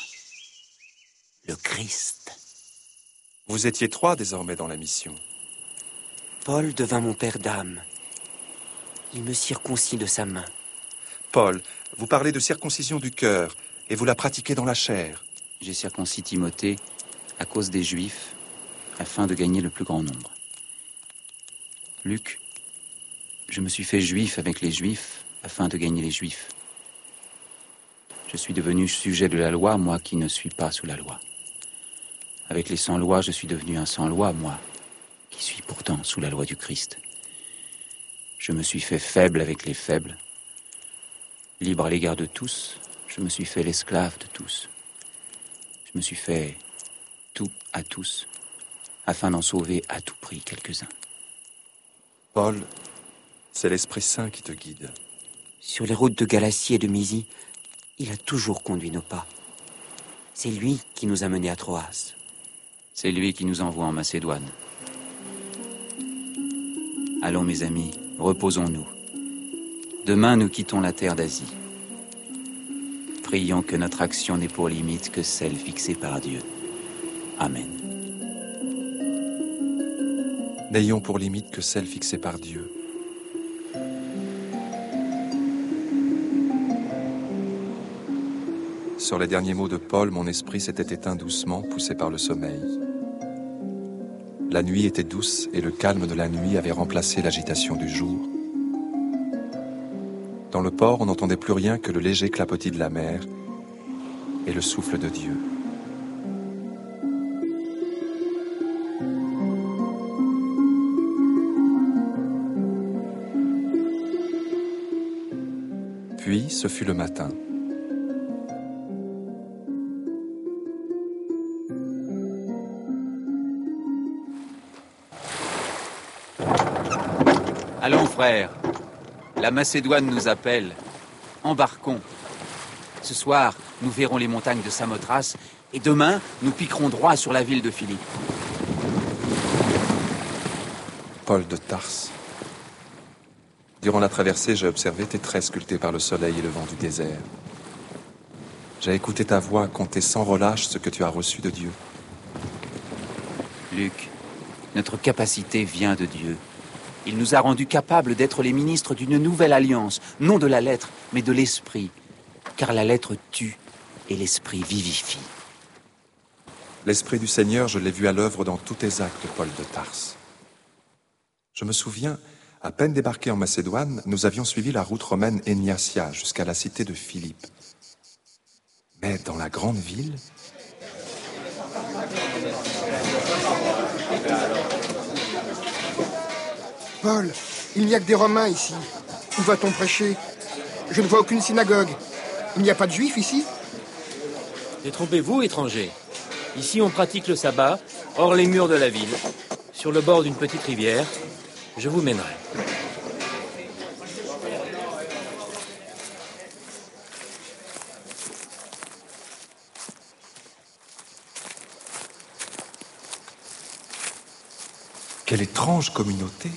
[SPEAKER 2] le Christ.
[SPEAKER 1] Vous étiez 3 désormais dans la mission.
[SPEAKER 3] Paul devint mon père d'âme. Il me circoncit de sa main.
[SPEAKER 1] Paul, vous parlez de circoncision du cœur et vous la pratiquez dans la chair.
[SPEAKER 2] J'ai circoncis Timothée à cause des Juifs, afin de gagner le plus grand nombre. Luc, je me suis fait juif avec les Juifs, afin de gagner les Juifs. Je suis devenu sujet de la loi, moi qui ne suis pas sous la loi. Avec les sans-lois, je suis devenu un sans-loi, moi, qui suis pourtant sous la loi du Christ. Je me suis fait faible avec les faibles. Libre à l'égard de tous, je me suis fait l'esclave de tous. Je me suis fait tout à tous, afin d'en sauver à tout prix quelques-uns.
[SPEAKER 1] Paul, c'est l'Esprit Saint qui te guide.
[SPEAKER 3] Sur les routes de Galatie et de Mysie, il a toujours conduit nos pas. C'est lui qui nous a menés à Troas.
[SPEAKER 2] C'est lui qui nous envoie en Macédoine. Allons, mes amis, reposons-nous. Demain, nous quittons la terre d'Asie. Prions que notre action n'ait pour limite que celle fixée par Dieu. Amen.
[SPEAKER 1] N'ayons pour limite que celle fixée par Dieu. Sur les derniers mots de Paul, mon esprit s'était éteint doucement, poussé par le sommeil. La nuit était douce et le calme de la nuit avait remplacé l'agitation du jour. Dans le port, on n'entendait plus rien que le léger clapotis de la mer et le souffle de Dieu. Puis, ce fut le matin.
[SPEAKER 2] Allons, frères. La Macédoine nous appelle. Embarquons. Ce soir, nous verrons les montagnes de Samothrace et demain, nous piquerons droit sur la ville de Philippe.
[SPEAKER 1] Paul de Tarse. Durant la traversée, j'ai observé tes traits sculptés par le soleil et le vent du désert. J'ai écouté ta voix conter sans relâche ce que tu as reçu de Dieu.
[SPEAKER 2] Luc, notre capacité vient de Dieu. Il nous a rendus capables d'être les ministres d'une nouvelle alliance, non de la lettre, mais de l'esprit. Car la lettre tue et l'esprit vivifie.
[SPEAKER 1] L'Esprit du Seigneur, je l'ai vu à l'œuvre dans tous tes actes, Paul de Tarse. Je me souviens, à peine débarqués en Macédoine, nous avions suivi la route romaine Egnatia jusqu'à la cité de Philippe. Mais dans la grande ville...
[SPEAKER 4] Paul, il n'y a que des Romains ici. Où va-t-on prêcher? Je ne vois aucune synagogue. Il n'y a pas de Juifs ici?
[SPEAKER 12] Détrompez-vous, étrangers. Ici, on pratique le sabbat, hors les murs de la ville, sur le bord d'une petite rivière. Je vous mènerai.
[SPEAKER 1] Quelle étrange communauté!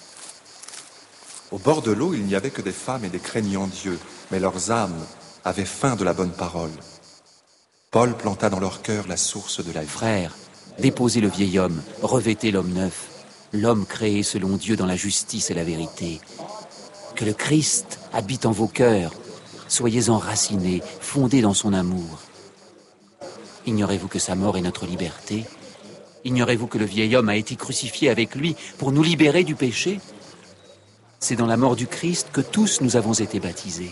[SPEAKER 1] Au bord de l'eau, il n'y avait que des femmes et des craignants Dieu, mais leurs âmes avaient faim de la bonne parole. Paul planta dans leur cœur la source de la vie.
[SPEAKER 2] Frères, déposez le vieil homme, revêtez l'homme neuf, l'homme créé selon Dieu dans la justice et la vérité. Que le Christ habite en vos cœurs, soyez enracinés, fondés dans son amour. Ignorez-vous que sa mort est notre liberté? Ignorez-vous que le vieil homme a été crucifié avec lui pour nous libérer du péché? C'est dans la mort du Christ que tous nous avons été baptisés.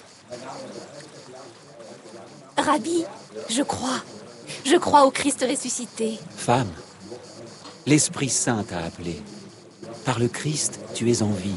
[SPEAKER 13] Rabbi, je crois au Christ ressuscité.
[SPEAKER 2] Femme, l'Esprit Saint t'a appelé. Par le Christ, tu es en vie.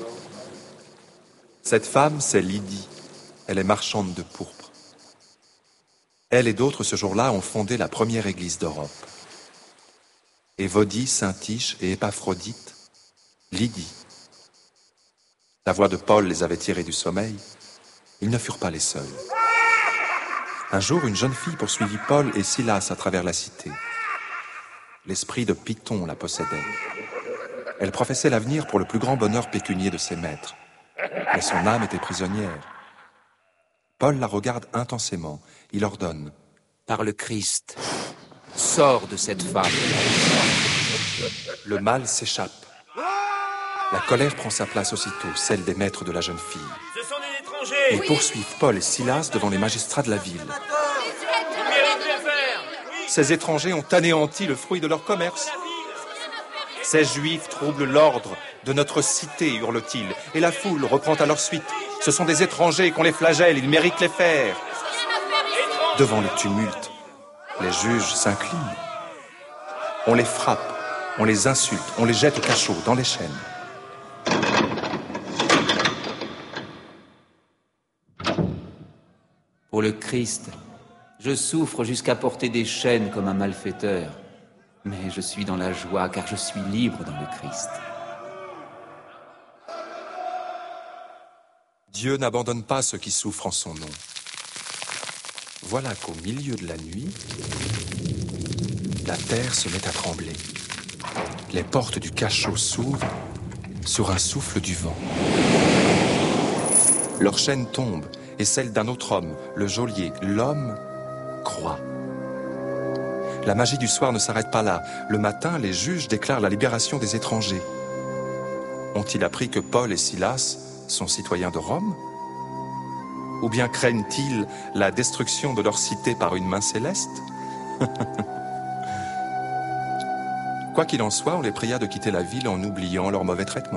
[SPEAKER 1] Cette femme, c'est Lydie. Elle est marchande de pourpre. Elle et d'autres, ce jour-là, ont fondé la première église d'Europe. Évodie, Saint-Tiche et Épaphrodite, Lydie. La voix de Paul les avait tirés du sommeil. Ils ne furent pas les seuls. Un jour, une jeune fille poursuivit Paul et Silas à travers la cité. L'esprit de Python la possédait. Elle professait l'avenir pour le plus grand bonheur pécunier de ses maîtres. Mais son âme était prisonnière. Paul la regarde intensément. Il ordonne.
[SPEAKER 2] Par le Christ, sors de cette femme.
[SPEAKER 1] Le mal s'échappe. La colère prend sa place aussitôt, celle des maîtres de la jeune fille.
[SPEAKER 12] Ce sont des étrangers!
[SPEAKER 1] Ils poursuivent Paul et Silas devant les magistrats de la ville. Ces étrangers ont anéanti le fruit de leur commerce. Ces Juifs troublent l'ordre de notre cité, hurle-t-il, et la foule reprend à leur suite. Ce sont des étrangers qu'on les flagelle, ils méritent les fers. Devant le tumulte, les juges s'inclinent. On les frappe, on les insulte, on les jette au cachot, dans les chaînes.
[SPEAKER 2] Pour le Christ, je souffre jusqu'à porter des chaînes comme un malfaiteur. Mais je suis dans la joie car je suis libre dans le Christ.
[SPEAKER 1] Dieu n'abandonne pas ceux qui souffrent en son nom. Voilà qu'au milieu de la nuit, la terre se met à trembler. Les portes du cachot s'ouvrent sur un souffle du vent. Leur chaîne tombe et celle d'un autre homme, le geôlier, l'homme, croit. La magie du soir ne s'arrête pas là. Le matin, les juges déclarent la libération des étrangers. Ont-ils appris que Paul et Silas sont citoyens de Rome? Ou bien craignent-ils la destruction de leur cité par une main céleste? Quoi qu'il en soit, on les pria de quitter la ville en oubliant leur mauvais traitement.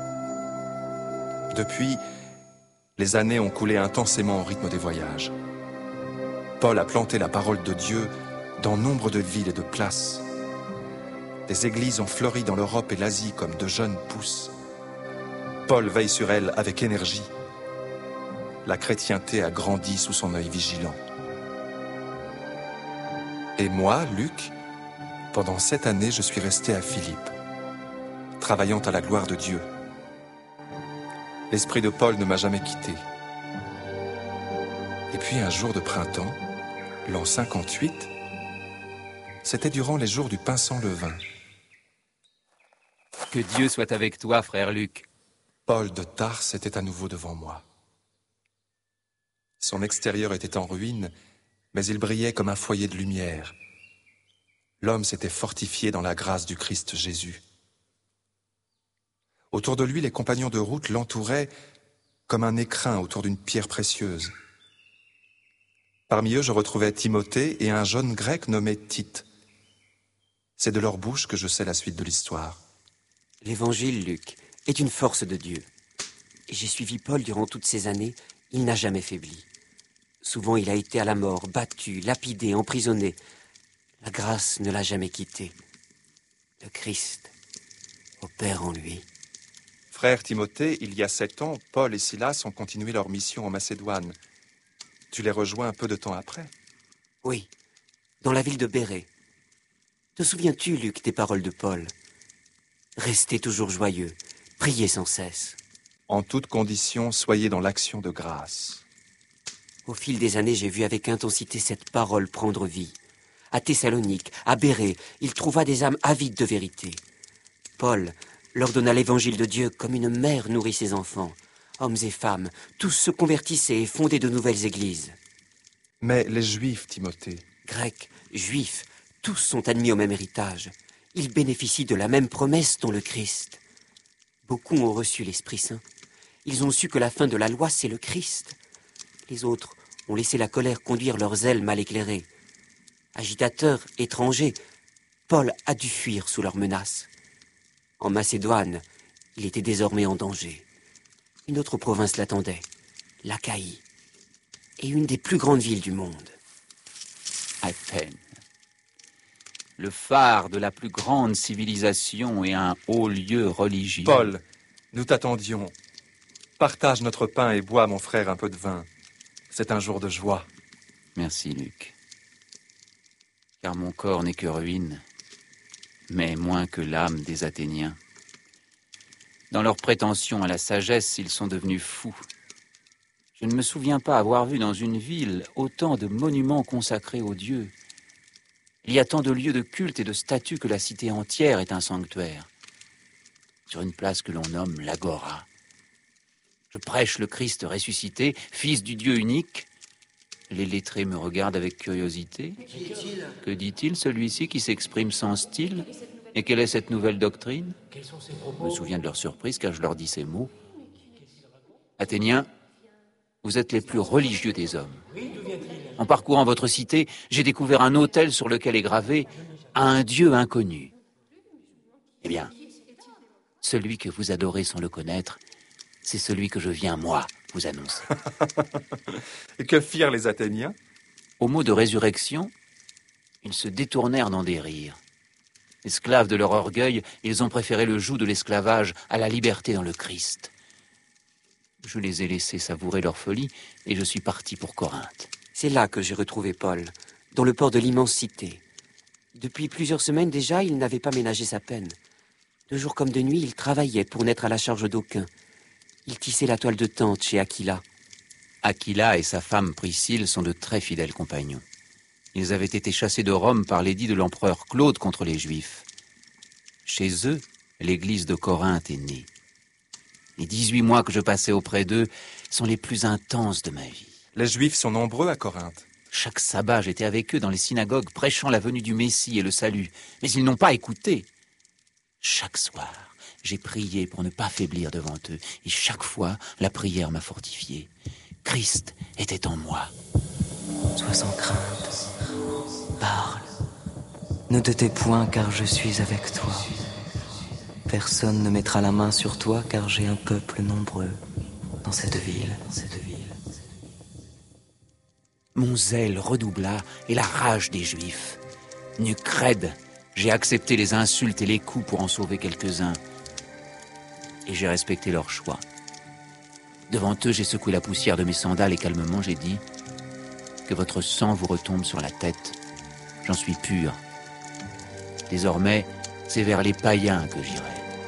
[SPEAKER 1] Depuis, les années ont coulé intensément au rythme des voyages. Paul a planté la parole de Dieu dans nombre de villes et de places. Des églises ont fleuri dans l'Europe et l'Asie comme de jeunes pousses. Paul veille sur elles avec énergie. La chrétienté a grandi sous son œil vigilant. Et moi, Luc, pendant 7 années, je suis resté à Philippe, travaillant à la gloire de Dieu. L'esprit de Paul ne m'a jamais quitté. Et puis un jour de printemps, l'an 58, c'était durant les jours du pain sans levain.
[SPEAKER 2] Que Dieu soit avec toi, frère Luc.
[SPEAKER 1] Paul de Tarse était à nouveau devant moi. Son extérieur était en ruine, mais il brillait comme un foyer de lumière. L'homme s'était fortifié dans la grâce du Christ Jésus. Autour de lui, les compagnons de route l'entouraient comme un écrin autour d'une pierre précieuse. Parmi eux, je retrouvais Timothée et un jeune grec nommé Tite. C'est de leur bouche que je sais la suite de l'histoire.
[SPEAKER 3] L'évangile, Luc, est une force de Dieu. Et j'ai suivi Paul durant toutes ces années, il n'a jamais faibli. Souvent, il a été à la mort, battu, lapidé, emprisonné. La grâce ne l'a jamais quitté. Le Christ opère en lui.
[SPEAKER 1] Frère Timothée, il y a 7 ans, Paul et Silas ont continué leur mission en Macédoine. Tu les rejoins un peu de temps après?
[SPEAKER 3] Oui, dans la ville de Bérée. Te souviens-tu, Luc, des paroles de Paul? Restez toujours joyeux, priez sans cesse.
[SPEAKER 1] En toutes conditions, soyez dans l'action de grâce.
[SPEAKER 3] Au fil des années, j'ai vu avec intensité cette parole prendre vie. À Thessalonique, à Bérée, il trouva des âmes avides de vérité. Paul leur donna l'évangile de Dieu comme une mère nourrit ses enfants. Hommes et femmes, tous se convertissaient et fondaient de nouvelles églises.
[SPEAKER 1] Mais les Juifs, Timothée?
[SPEAKER 3] Grecs, Juifs, tous sont admis au même héritage. Ils bénéficient de la même promesse dont le Christ. Beaucoup ont reçu l'Esprit Saint. Ils ont su que la fin de la loi, c'est le Christ. Les autres ont laissé la colère conduire leurs ailes mal éclairées. Agitateurs, étrangers, Paul a dû fuir sous leurs menaces. En Macédoine, il était désormais en danger. Une autre province l'attendait, l'Achaïe, et une des plus grandes villes du monde.
[SPEAKER 2] Athènes. Le phare de la plus grande civilisation et un haut lieu religieux.
[SPEAKER 1] Paul, nous t'attendions. Partage notre pain et bois, mon frère, un peu de vin. C'est un jour de joie.
[SPEAKER 2] Merci, Luc. Car mon corps n'est que ruine, mais moins que l'âme des Athéniens. Dans leur prétention à la sagesse, ils sont devenus fous. Je ne me souviens pas avoir vu dans une ville autant de monuments consacrés aux dieux. Il y a tant de lieux de culte et de statues que la cité entière est un sanctuaire. Sur une place que l'on nomme l'Agora. Je prêche le Christ ressuscité, fils du Dieu unique. Les lettrés me regardent avec curiosité. Que dit-il, celui-ci qui s'exprime sans style? Et quelle est cette nouvelle doctrine? Je me souviens de leur surprise car je leur dis ces mots. Athéniens, Vous êtes les plus religieux des hommes. En parcourant votre cité, j'ai découvert un autel sur lequel est gravé « à un Dieu inconnu ». Eh bien, celui que vous adorez sans le connaître, c'est celui que je viens, moi, vous annoncer.
[SPEAKER 1] Et que firent les Athéniens?
[SPEAKER 2] Au mot de résurrection, ils se détournèrent dans des rires. Esclaves de leur orgueil, ils ont préféré le joug de l'esclavage à la liberté dans le Christ. Je les ai laissés savourer leur folie et je suis parti pour Corinthe.
[SPEAKER 3] C'est là que j'ai retrouvé Paul, dans le port de l'immense cité. Depuis plusieurs semaines déjà, il n'avait pas ménagé sa peine. De jour comme de nuit, il travaillait pour n'être à la charge d'aucun. Il tissait la toile de tente chez Aquila.
[SPEAKER 2] Aquila et sa femme Priscille sont de très fidèles compagnons. Ils avaient été chassés de Rome par l'édit de l'empereur Claude contre les Juifs. Chez eux, l'église de Corinthe est née. Les 18 mois que je passais auprès d'eux sont les plus intenses de ma vie.
[SPEAKER 1] Les Juifs sont nombreux à Corinthe.
[SPEAKER 2] Chaque sabbat, j'étais avec eux dans les synagogues, prêchant la venue du Messie et le salut. Mais ils n'ont pas écouté. Chaque soir, j'ai prié pour ne pas faiblir devant eux. Et chaque fois, la prière m'a fortifié. Christ était en moi.
[SPEAKER 8] Sois sans crainte. Parle. Ne te tais point, car je suis avec toi. Personne ne mettra la main sur toi, car j'ai un peuple nombreux dans cette ville.
[SPEAKER 2] Mon zèle redoubla et la rage des Juifs. Nuque raide, j'ai accepté les insultes et les coups pour en sauver quelques-uns. Et j'ai respecté leur choix. Devant eux, j'ai secoué la poussière de mes sandales et calmement j'ai dit « Que votre sang vous retombe sur la tête. J'en suis pur. Désormais, c'est vers les païens que j'irai. »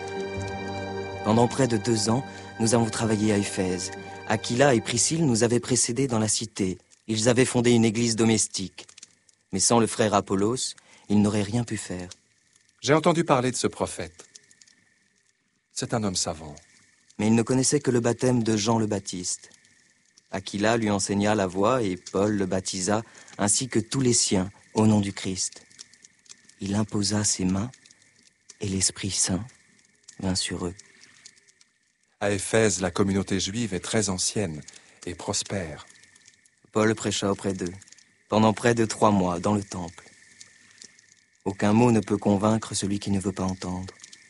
[SPEAKER 8] Pendant près de 2 ans, nous avons travaillé à Éphèse. Aquila et Priscille nous avaient précédés dans la cité. Ils avaient fondé une église domestique. Mais sans le frère Apollos, ils n'auraient rien pu faire.
[SPEAKER 1] J'ai entendu parler de ce prophète. C'est un homme savant.
[SPEAKER 8] Mais il ne connaissait que le baptême de Jean le Baptiste. Aquila lui enseigna la voie et Paul le baptisa, ainsi que tous les siens, au nom du Christ. Il imposa ses mains et l'Esprit Saint vint sur eux.
[SPEAKER 1] À Éphèse, la communauté juive est très ancienne et prospère.
[SPEAKER 8] Paul prêcha auprès d'eux, pendant près de 3 mois, dans le temple. Aucun mot ne peut convaincre celui qui ne veut pas entendre.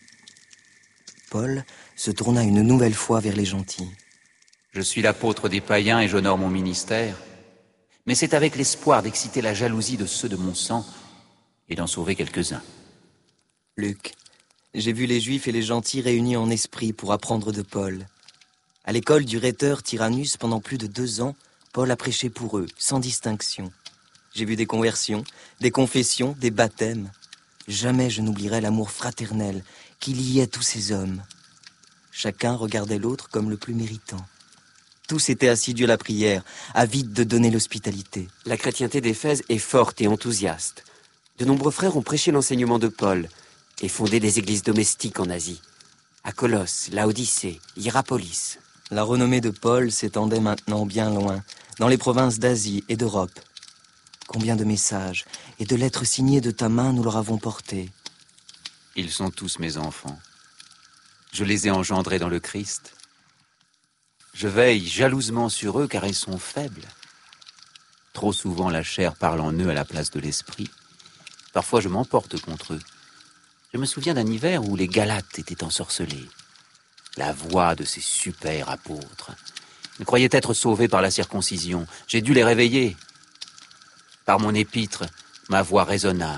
[SPEAKER 8] Paul se tourna une nouvelle fois vers les gentils.
[SPEAKER 2] Je suis l'apôtre des païens et j'honore mon ministère. Mais c'est avec l'espoir d'exciter la jalousie de ceux de mon sang et d'en sauver quelques-uns.
[SPEAKER 8] Luc, j'ai vu les Juifs et les gentils réunis en esprit pour apprendre de Paul. À l'école du rhéteur Tyrannus, pendant plus de 2 ans, Paul a prêché pour eux, sans distinction. J'ai vu des conversions, des confessions, des baptêmes. Jamais je n'oublierai l'amour fraternel qui liait tous ces hommes. Chacun regardait l'autre comme le plus méritant. Tous étaient assidus à la prière, avides de donner l'hospitalité.
[SPEAKER 3] La chrétienté d'Éphèse est forte et enthousiaste. De nombreux frères ont prêché l'enseignement de Paul et fondé des églises domestiques en Asie. À Colosse, Laodicée, Hiérapolis.
[SPEAKER 8] La renommée de Paul s'étendait maintenant bien loin, dans les provinces d'Asie et d'Europe. Combien de messages et de lettres signées de ta main nous leur avons portés.
[SPEAKER 2] Ils sont tous mes enfants. Je les ai engendrés dans le Christ. Je veille jalousement sur eux car ils sont faibles. Trop souvent la chair parle en eux à la place de l'esprit. Parfois je m'emporte contre eux. Je me souviens d'un hiver où les Galates étaient ensorcelés. La voix de ces super apôtres. Ils croyaient être sauvés par la circoncision. J'ai dû les réveiller. Par mon épître, ma voix résonna.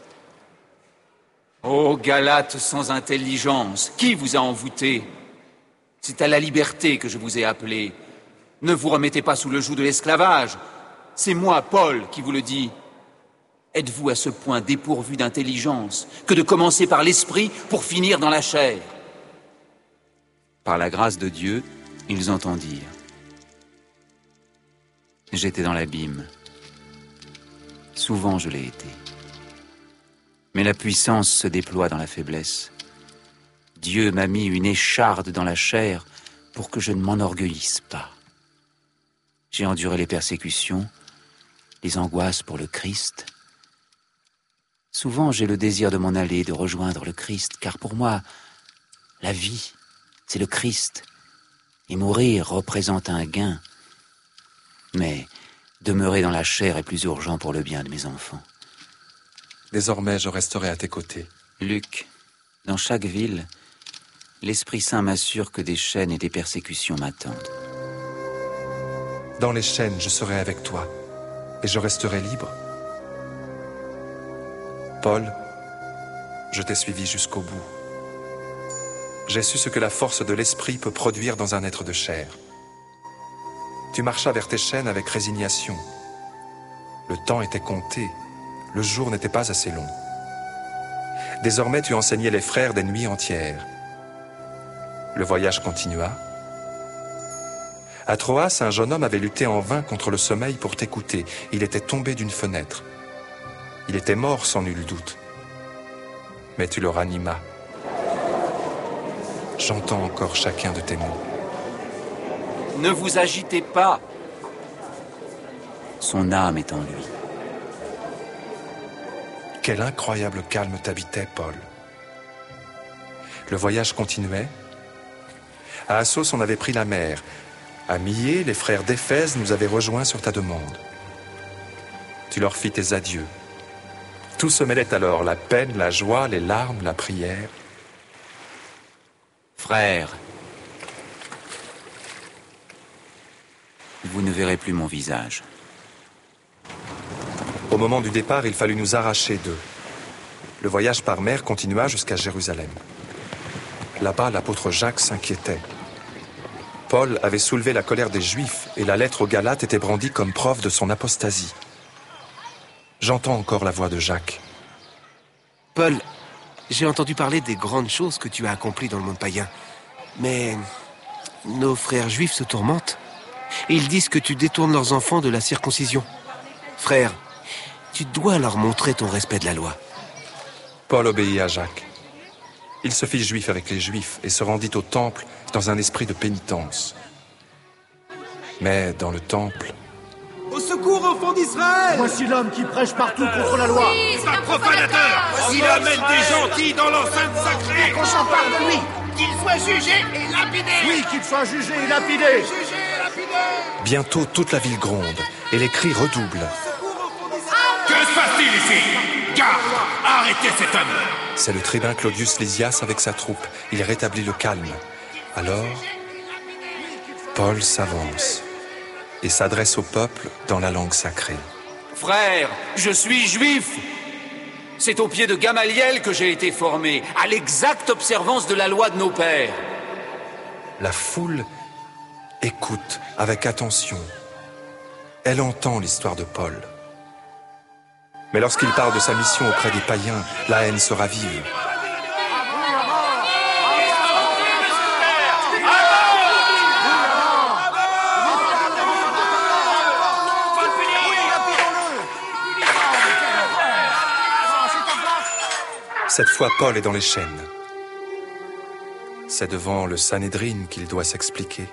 [SPEAKER 2] Ô Galates sans intelligence, qui vous a envoûté? C'est à la liberté que je vous ai appelé. Ne vous remettez pas sous le joug de l'esclavage. C'est moi, Paul, qui vous le dis. Êtes-vous à ce point dépourvu d'intelligence que de commencer par l'esprit pour finir dans la chair? Par la grâce de Dieu, ils entendirent. J'étais dans l'abîme. Souvent je l'ai été. Mais la puissance se déploie dans la faiblesse. Dieu m'a mis une écharde dans la chair pour que je ne m'enorgueillisse pas. J'ai enduré les persécutions, les angoisses pour le Christ. Souvent j'ai le désir de m'en aller, de rejoindre le Christ, car pour moi, la vie, c'est le Christ, et mourir représente un gain. Mais demeurer dans la chair est plus urgent pour le bien de mes enfants.
[SPEAKER 1] Désormais, je resterai à tes côtés.
[SPEAKER 2] Luc, dans chaque ville, l'Esprit Saint m'assure que des chaînes et des persécutions m'attendent.
[SPEAKER 1] Dans les chaînes, je serai avec toi, et je resterai libre. Paul, je t'ai suivi jusqu'au bout. J'ai su ce que la force de l'esprit peut produire dans un être de chair. Tu marchas vers tes chaînes avec résignation. Le temps était compté, le jour n'était pas assez long. Désormais, tu enseignais les frères des nuits entières. Le voyage continua. À Troas, un jeune homme avait lutté en vain contre le sommeil pour t'écouter. Il était tombé d'une fenêtre. Il était mort sans nul doute. Mais tu le ranimas. J'entends encore chacun de tes mots.
[SPEAKER 2] Ne vous agitez pas. Son âme est en lui.
[SPEAKER 1] Quel incroyable calme t'habitait, Paul. Le voyage continuait. À Assos, on avait pris la mer. À Myé, les frères d'Éphèse nous avaient rejoints sur ta demande. Tu leur fis tes adieux. Tout se mêlait alors, la peine, la joie, les larmes, la prière.
[SPEAKER 2] Frères, vous ne verrez plus mon visage.
[SPEAKER 1] Au moment du départ, il fallut nous arracher d'eux. Le voyage par mer continua jusqu'à Jérusalem. Là-bas, l'apôtre Jacques s'inquiétait. Paul avait soulevé la colère des Juifs et la lettre aux Galates était brandie comme preuve de son apostasie. J'entends encore la voix de Jacques.
[SPEAKER 11] Paul, j'ai entendu parler des grandes choses que tu as accomplies dans le monde païen. Mais nos frères juifs se tourmentent. Et ils disent que tu détournes leurs enfants de la circoncision. Frère, tu dois leur montrer ton respect de la loi.
[SPEAKER 1] Paul obéit à Jacques. Il se fit juif avec les Juifs et se rendit au temple dans un esprit de pénitence. Mais dans le temple...
[SPEAKER 6] Au secours, enfants d'Israël!
[SPEAKER 5] Voici l'homme qui prêche partout contre la loi.
[SPEAKER 6] Oui, c'est un profanateur!
[SPEAKER 9] Il amène des gentils dans l'enceinte sacrée!
[SPEAKER 6] Qu'on s'empare de lui! Qu'il soit jugé et lapidé!
[SPEAKER 5] Oui, qu'il soit jugé et lapidé!
[SPEAKER 1] Bientôt, toute la ville gronde et les cris redoublent.
[SPEAKER 9] Que se passe-t-il ici? Garde! Arrêtez cet homme!
[SPEAKER 1] C'est le tribun Claudius Lysias avec sa troupe. Il rétablit le calme. Alors, Paul s'avance et s'adresse au peuple dans la langue sacrée.
[SPEAKER 2] Frères, je suis juif. C'est au pied de Gamaliel que j'ai été formé, à l'exacte observance de la loi de nos pères.
[SPEAKER 1] La foule écoute avec attention. Elle entend l'histoire de Paul. Mais lorsqu'il parle de sa mission auprès des païens, la haine se ravive. Cette fois, Paul est dans les chaînes. C'est devant le Sanhédrin qu'il doit s'expliquer.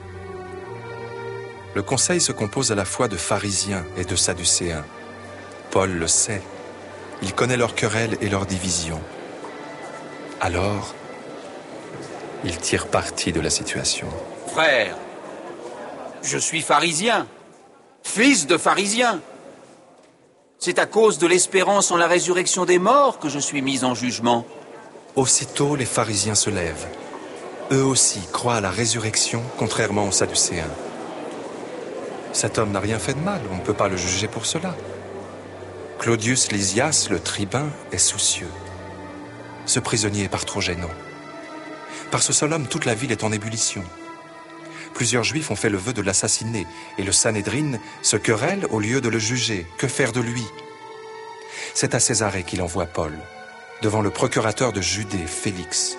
[SPEAKER 1] Le conseil se compose à la fois de pharisiens et de sadducéens. Paul le sait. Il connaît leurs querelles et leurs divisions. Alors, il tire parti de la situation.
[SPEAKER 2] Frère, je suis pharisien, fils de pharisien. C'est à cause de l'espérance en la résurrection des morts que je suis mis en jugement.
[SPEAKER 1] Aussitôt, les pharisiens se lèvent. Eux aussi croient à la résurrection, contrairement aux sadducéens. Cet homme n'a rien fait de mal, on ne peut pas le juger pour cela. Claudius Lysias, le tribun, est soucieux. Ce prisonnier est par trop gênant. Par ce seul homme, toute la ville est en ébullition. Plusieurs Juifs ont fait le vœu de l'assassiner, et le Sanhédrin se querelle au lieu de le juger. Que faire de lui? C'est à Césarée qu'il envoie Paul, devant le procurateur de Judée, Félix.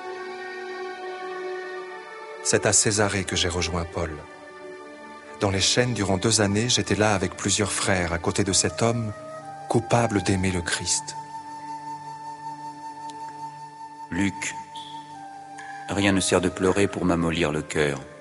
[SPEAKER 1] C'est à Césarée que j'ai rejoint Paul. Dans les chaînes, durant 2 années, j'étais là avec plusieurs frères, à côté de cet homme coupable d'aimer le Christ.
[SPEAKER 2] Luc, rien ne sert de pleurer pour m'amollir le cœur.